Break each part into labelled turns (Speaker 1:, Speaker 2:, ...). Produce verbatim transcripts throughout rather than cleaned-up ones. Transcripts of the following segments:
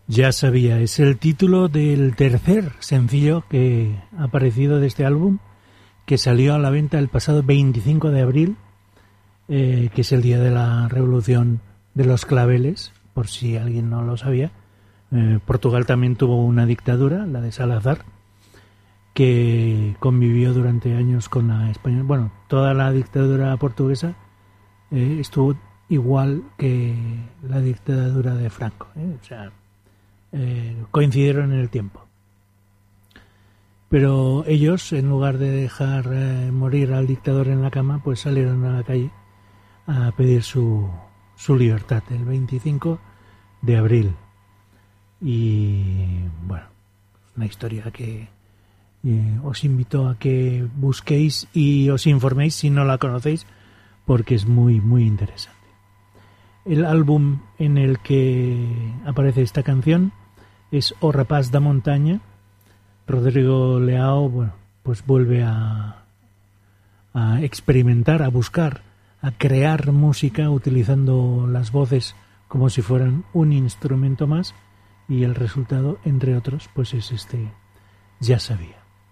Speaker 1: Ya sabía, es el título del tercer sencillo que ha aparecido de este álbum, que salió a la venta el pasado veinticinco de abril, eh, que es el día de la Revolución de los Claveles, por si alguien no lo sabía. Eh, Portugal también tuvo una dictadura, la de Salazar, que convivió durante años con la española. Bueno, toda la dictadura portuguesa eh, estuvo igual que la dictadura de Franco, ¿eh? O sea, eh, coincidieron en el tiempo. Pero ellos, en lugar de dejar eh, morir al dictador en la cama, pues salieron a la calle a pedir su, su libertad el veinticinco de abril. Y bueno, una historia que eh, os invito a que busquéis y os informéis si no la conocéis, porque es muy, muy interesante. El álbum en el que aparece esta canción es O Rapaz da Montaña. Rodrigo Leao, bueno, pues vuelve a, a experimentar, a buscar, a crear música utilizando las voces como si fueran un instrumento más, y el resultado, entre otros, pues es este Ya Sabía.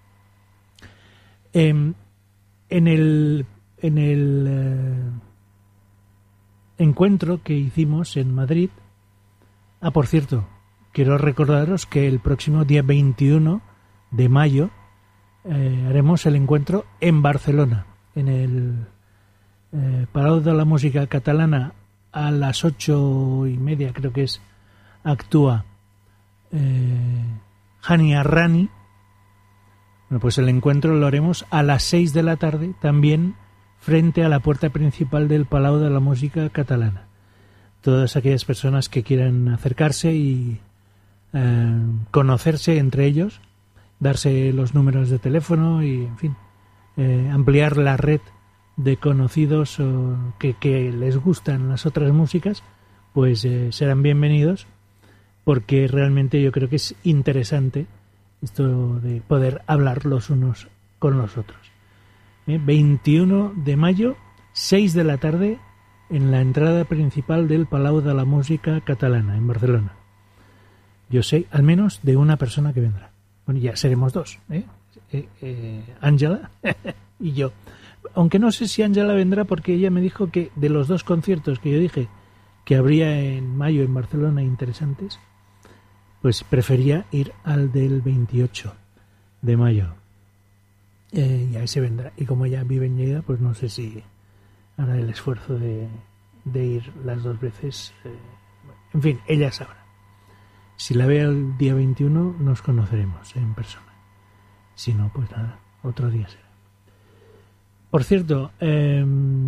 Speaker 1: Eh, en el, en el eh, encuentro que hicimos en Madrid, ah, por cierto, quiero recordaros que el próximo día veintiuno de mayo eh, haremos el encuentro en Barcelona, en el eh, Palau de la Música Catalana. A las ocho y media, creo que es, actúa eh, Hani Arrani. Bueno, pues el encuentro lo haremos a las seis de la tarde, también frente a la puerta principal del Palau de la Música Catalana. Todas aquellas personas que quieran acercarse y eh, conocerse entre ellos, darse los números de teléfono y, en fin, eh, ampliar la red de conocidos o que, que les gustan las otras músicas, pues eh, serán bienvenidos, porque realmente yo creo que es interesante esto de poder hablar los unos con los otros. ¿Eh? veintiuno de mayo, seis de la tarde, en la entrada principal del Palau de la Música Catalana, en Barcelona. Yo sé al menos de una persona que vendrá. Bueno, ya seremos dos, ¿eh? Eh, eh, Ángela y yo. Aunque no sé si Ángela vendrá, porque ella me dijo que de los dos conciertos que yo dije que habría en mayo en Barcelona interesantes, pues prefería ir al del veintiocho de mayo. Eh, y a ese vendrá. Y como ella vive en Lleida, pues no sé si hará el esfuerzo de, de ir las dos veces. Eh, en fin, ella sabrá. Si la veo el día veintiuno, nos conoceremos en persona. Si no, pues nada, otro día será. Por cierto, eh,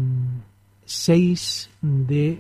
Speaker 1: seis de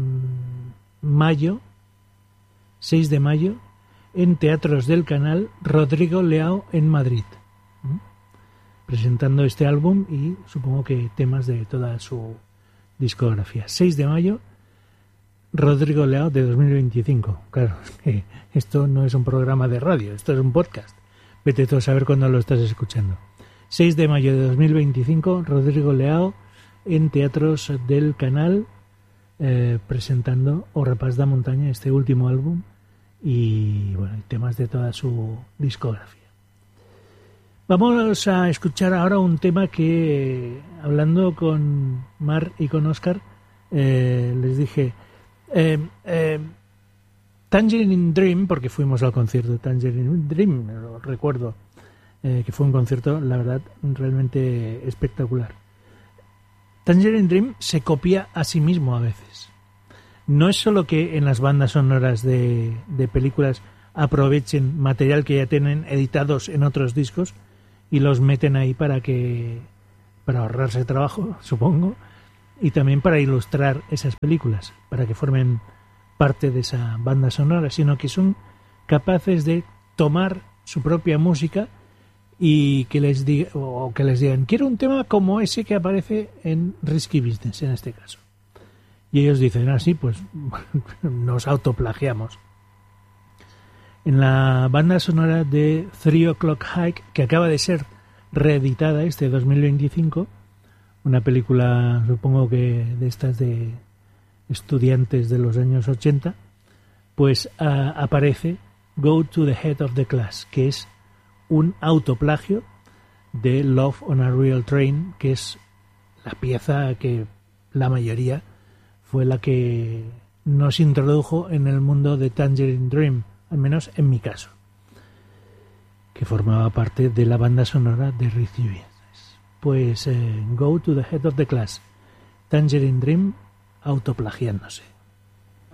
Speaker 1: mayo, seis de mayo, en Teatros del Canal, Rodrigo Leao en Madrid, ¿eh? presentando este álbum y supongo que temas de toda su discografía. seis de mayo, Rodrigo Leao de dos mil veinticinco. Claro, que esto no es un programa de radio, esto es un podcast. Vete tú a saber cuándo lo estás escuchando. seis de mayo de dos mil veinticinco, Rodrigo Leao en Teatros del Canal, eh, presentando O Rapaz da Montaña, este último álbum, y bueno, temas de toda su discografía. Vamos a escuchar ahora un tema que, hablando con Mar y con Óscar, eh, les dije eh, eh, Tangerine Dream, porque fuimos al concierto de Tangerine Dream, lo recuerdo, eh, que fue un concierto, la verdad, realmente espectacular. Tangerine Dream se copia a sí mismo a veces. No es solo que en las bandas sonoras de, de películas aprovechen material que ya tienen editados en otros discos y los meten ahí para que para ahorrarse trabajo, supongo, y también para ilustrar esas películas, para que formen parte de esa banda sonora, sino que son capaces de tomar su propia música y que les diga, o que les digan, quiero un tema como ese que aparece en Risky Business, en este caso. Y ellos dicen, ah, sí, pues nos autoplagiamos. En la banda sonora de Three O'Clock Hike, que acaba de ser reeditada este dos mil veinticinco, una película, supongo que de estas de estudiantes de los años ochenta, pues uh, aparece Go to the Head of the Class, que es un autoplagio de Love on a Real Train, que es la pieza que la mayoría fue la que nos introdujo en el mundo de Tangerine Dream, al menos en mi caso, que formaba parte de la banda sonora de Ricky Gervais. Pues eh, Go to the Head of the Class, Tangerine Dream autoplagiándose.